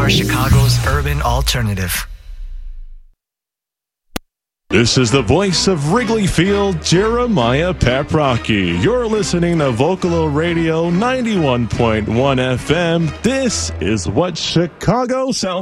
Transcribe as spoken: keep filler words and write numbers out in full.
are Chicago's urban alternative. This is the voice of Wrigley Field, Jeremiah Paprocki. You're listening to Vocalo Radio ninety-one point one F M. This is what Chicago sounds